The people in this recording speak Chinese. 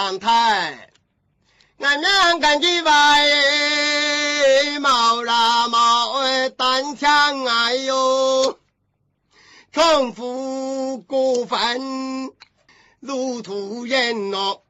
阳台，俺娘赶去外毛啦毛单枪哎呦，重复过分如土人哦，